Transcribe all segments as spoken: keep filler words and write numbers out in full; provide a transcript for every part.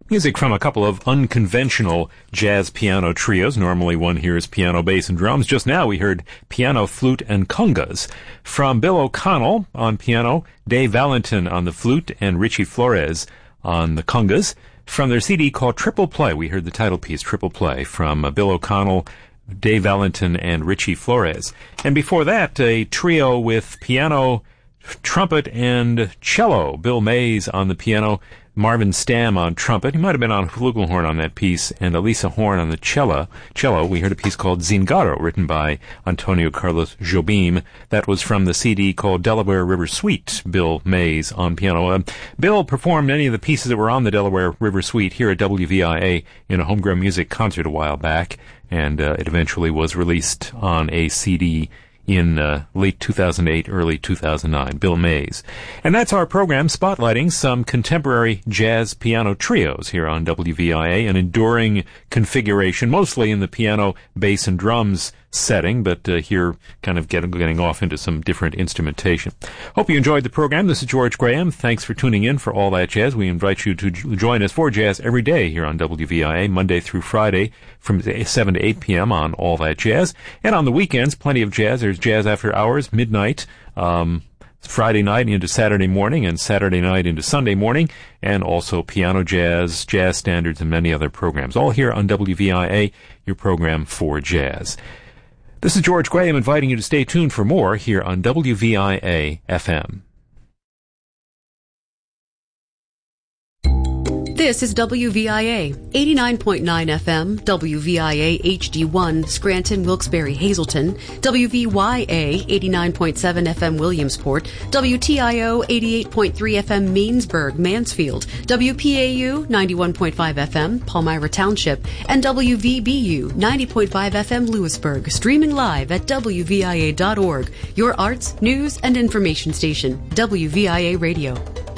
Music from a couple of unconventional jazz piano trios. Normally one hears piano, bass, and drums. Just now we heard piano, flute, and congas. From Bill O'Connell on piano, Dave Valentin on the flute, and Richie Flores on the congas. From their C D called Triple Play, we heard the title piece, Triple Play, from uh, Bill O'Connell, Dave Valentin, and Richie Flores. And before that, a trio with piano, trumpet, and cello. Bill Mays on the piano, Marvin Stamm on trumpet. He might have been on flugelhorn on that piece, and Elisa Horn on the cello. Cello. We heard a piece called Zingaro, written by Antonio Carlos Jobim. That was from the C D called Delaware River Suite. Bill Mays on piano. Uh, Bill performed many of the pieces that were on the Delaware River Suite here at W V I A in a homegrown music concert a while back, and uh, it eventually was released on a C D in uh, late two thousand eight, early two thousand nine, Bill Mays. And that's our program, spotlighting some contemporary jazz piano trios here on W V I A, an enduring configuration, mostly in the piano, bass, and drums setting, but uh, here kind of getting, getting off into some different instrumentation. Hope you enjoyed the program. This is George Graham. Thanks for tuning in for All That Jazz. We invite you to j- join us for jazz every day here on W V I A, Monday through Friday from seven to eight p.m. on All That Jazz. And on the weekends, plenty of jazz. There's Jazz After Hours, midnight, um, Friday night into Saturday morning, and Saturday night into Sunday morning, and also piano jazz, jazz standards, and many other programs. All here on W V I A, your program for jazz. This is George Graham inviting you to stay tuned for more here on W V I A F M. This is W V I A, eighty-nine point nine F M, W V I A H D one, Scranton, Wilkes-Barre, Hazleton, W V Y A, eighty-nine point seven F M, Williamsport, W T I O, eighty-eight point three F M, Mainsburg, Mansfield, W P A U, ninety-one point five F M, Palmyra Township, and W V B U, ninety point five F M, Lewisburg, streaming live at W V I A dot org, your arts, news, and information station, W V I A Radio.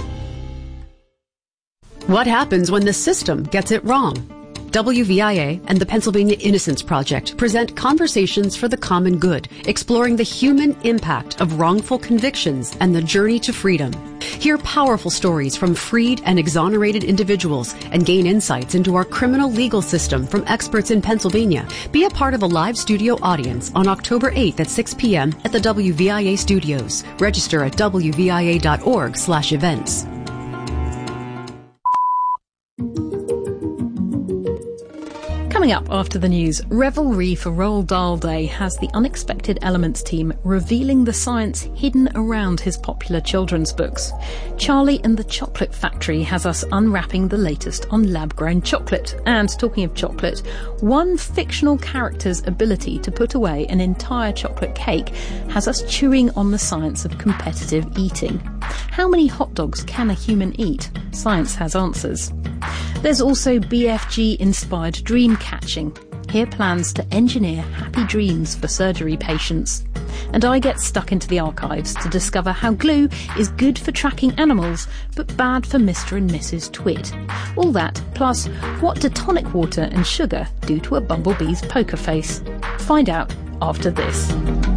What happens when the system gets it wrong? W V I A and the Pennsylvania Innocence Project present Conversations for the Common Good, exploring the human impact of wrongful convictions and the journey to freedom. Hear powerful stories from freed and exonerated individuals and gain insights into our criminal legal system from experts in Pennsylvania. Be a part of a live studio audience on October eighth at six p.m. at the W V I A studios. Register at W V I A dot org slash events. Coming up after the news, Revelry for Roald Dahl Day has the Unexpected Elements team revealing the science hidden around his popular children's books. Charlie and the Chocolate Factory has us unwrapping the latest on lab-grown chocolate. And talking of chocolate, one fictional character's ability to put away an entire chocolate cake has us chewing on the science of competitive eating. How many hot dogs can a human eat? Science has answers. There's also B F G-inspired dream catching. Here plans to engineer happy dreams for surgery patients. And I get stuck into the archives to discover how glue is good for tracking animals, but bad for Mister and Missus Twit. All that, plus what do tonic water and sugar do to a bumblebee's poker face? Find out after this.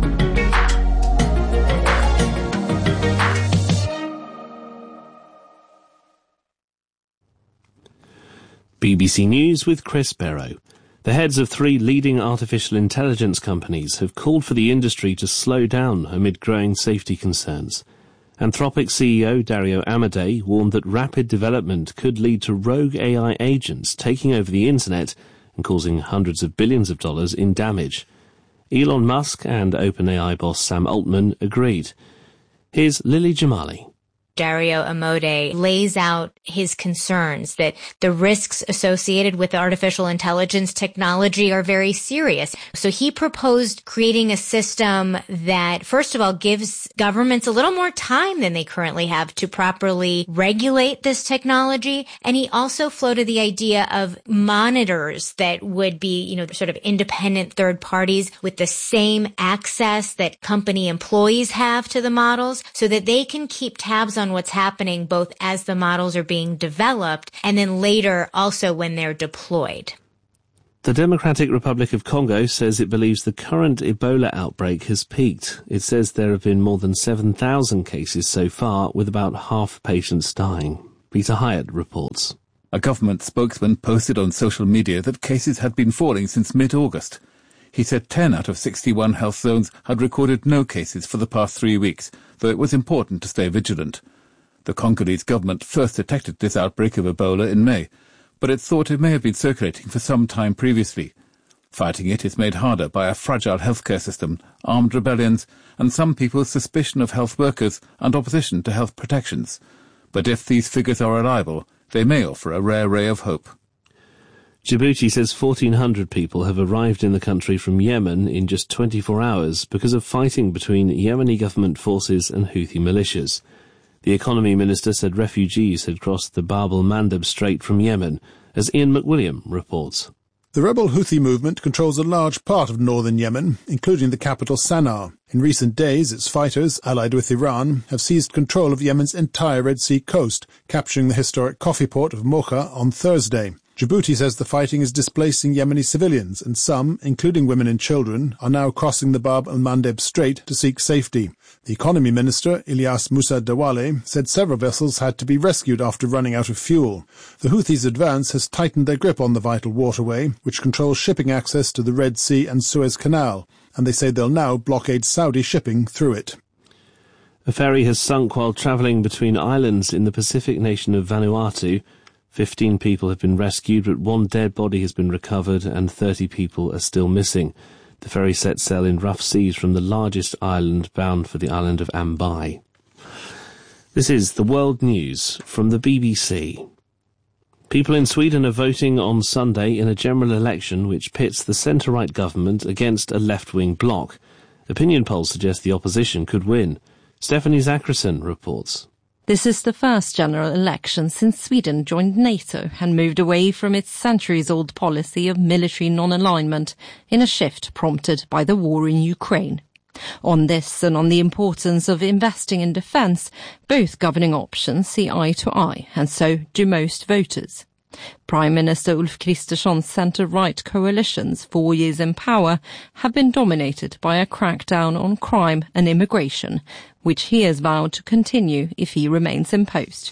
B B C News with Chris Barrow. The heads of three leading artificial intelligence companies have called for the industry to slow down amid growing safety concerns. Anthropic C E O Dario Amodei warned that rapid development could lead to rogue A I agents taking over the internet and causing hundreds of billions of dollars in damage. Elon Musk and OpenAI boss Sam Altman agreed. Here's Lily Jamali. Dario Amodei lays out his concerns that the risks associated with artificial intelligence technology are very serious. So he proposed creating a system that, first of all, gives governments a little more time than they currently have to properly regulate this technology. And he also floated the idea of monitors that would be, you know, sort of independent third parties with the same access that company employees have to the models so that they can keep tabs on on what's happening both as the models are being developed and then later also when they're deployed. The Democratic Republic of Congo says it believes the current Ebola outbreak has peaked. It says there have been more than seven thousand cases so far, with about half patients dying. Peter Hyatt reports. A government spokesman posted on social media that cases had been falling since mid-August. He said ten out of sixty-one health zones had recorded no cases for the past three weeks, though it was important to stay vigilant. The Congolese government first detected this outbreak of Ebola in May, but it thought it may have been circulating for some time previously. Fighting it is made harder by a fragile healthcare system, armed rebellions, and some people's suspicion of health workers and opposition to health protections. But if these figures are reliable, they may offer a rare ray of hope. Djibouti says fourteen hundred people have arrived in the country from Yemen in just twenty-four hours because of fighting between Yemeni government forces and Houthi militias. The economy minister said refugees had crossed the Bab el-Mandeb Strait from Yemen, as Ian McWilliam reports. The rebel Houthi movement controls a large part of northern Yemen, including the capital Sana'a. In recent days, its fighters, allied with Iran, have seized control of Yemen's entire Red Sea coast, capturing the historic coffee port of Mocha on Thursday. Djibouti says the fighting is displacing Yemeni civilians, and some, including women and children, are now crossing the Bab el-Mandeb Strait to seek safety. The economy minister, Ilyas Musa Dawale, said several vessels had to be rescued after running out of fuel. The Houthis' advance has tightened their grip on the vital waterway, which controls shipping access to the Red Sea and Suez Canal, and they say they'll now blockade Saudi shipping through it. A ferry has sunk while travelling between islands in the Pacific nation of Vanuatu. Fifteen people have been rescued, but one dead body has been recovered and thirty people are still missing. The ferry set sail in rough seas from the largest island, bound for the island of Ambai. This is the World News from the B B C. People in Sweden are voting on Sunday in a general election which pits the centre-right government against a left-wing bloc. Opinion polls suggest the opposition could win. Stephanie Zachrison reports. This is the first general election since Sweden joined NATO and moved away from its centuries-old policy of military non-alignment in a shift prompted by the war in Ukraine. On this and on the importance of investing in defence, both governing options see eye to eye, and so do most voters. Prime Minister Ulf Kristersson's centre-right coalition's four years in power have been dominated by a crackdown on crime and immigration, which he has vowed to continue if he remains in post.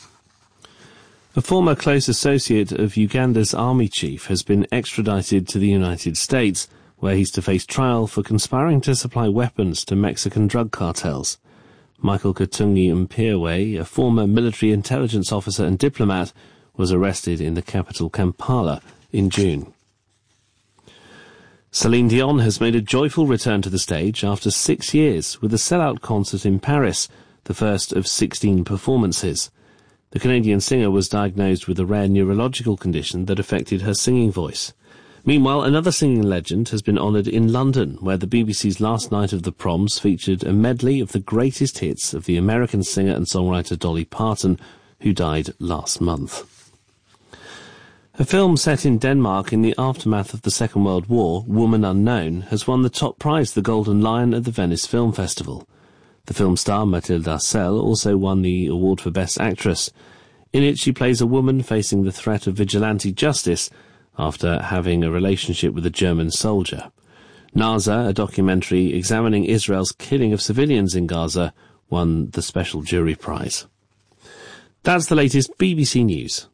A former close associate of Uganda's army chief has been extradited to the United States, where he's to face trial for conspiring to supply weapons to Mexican drug cartels. Michael Katungi Mpiwe, a former military intelligence officer and diplomat, was arrested in the capital Kampala in June. Celine Dion has made a joyful return to the stage after six years with a sellout concert in Paris, the first of sixteen performances. The Canadian singer was diagnosed with a rare neurological condition that affected her singing voice. Meanwhile, another singing legend has been honoured in London, where the B B C's Last Night of the Proms featured a medley of the greatest hits of the American singer and songwriter Dolly Parton, who died last month. A film set in Denmark in the aftermath of the Second World War, Woman Unknown, has won the top prize, the Golden Lion, at the Venice Film Festival. The film star Mathilde Arcel also won the award for Best Actress. In it, she plays a woman facing the threat of vigilante justice after having a relationship with a German soldier. Naza, a documentary examining Israel's killing of civilians in Gaza, won the Special Jury Prize. That's the latest B B C News.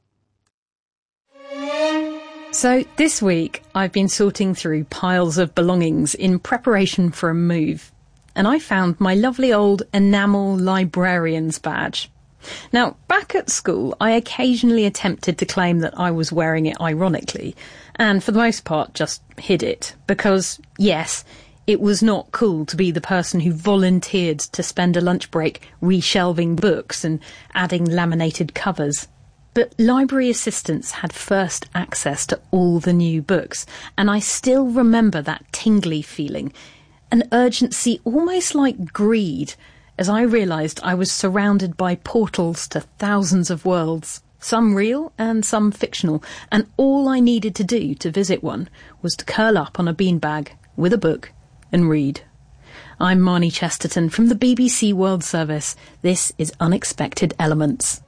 So this week I've been sorting through piles of belongings in preparation for a move, and I found my lovely old enamel librarian's badge. Now, back at school, I occasionally attempted to claim that I was wearing it ironically, and for the most part just hid it, because, yes, it was not cool to be the person who volunteered to spend a lunch break reshelving books and adding laminated covers. But library assistants had first access to all the new books, and I still remember that tingly feeling, an urgency almost like greed, as I realised I was surrounded by portals to thousands of worlds, some real and some fictional, and all I needed to do to visit one was to curl up on a beanbag with a book and read. I'm Marnie Chesterton from the B B C World Service. This is Unexpected Elements.